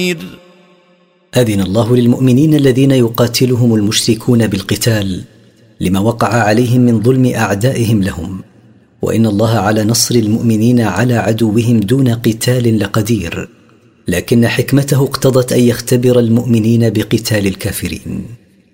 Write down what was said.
أذن الله للمؤمنين الذين يقاتلهم المشركون بالقتال لما وقع عليهم من ظلم أعدائهم لهم، وإن الله على نصر المؤمنين على عدوهم دون قتال لقدير، لكن حكمته اقتضت أن يختبر المؤمنين بقتال الكافرين.